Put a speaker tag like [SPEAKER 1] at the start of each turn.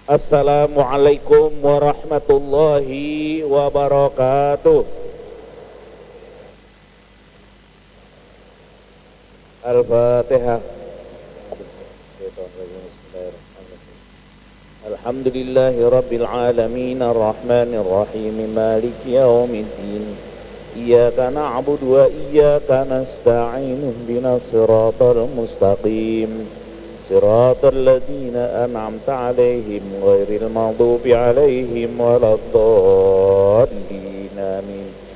[SPEAKER 1] Assalamualaikum warahmatullahi wabarakatuh. Al-Fatihah. Alhamdulillahi rabbil alamin arrahmanir rahim maliki yaumiddin. Iyyaka na'budu wa iyyaka nasta'in ihdinas siratal mustaqim. Siratal ladzina an'amta 'alaihim ghairil maghdubi 'alaihim waladdallin. Amin.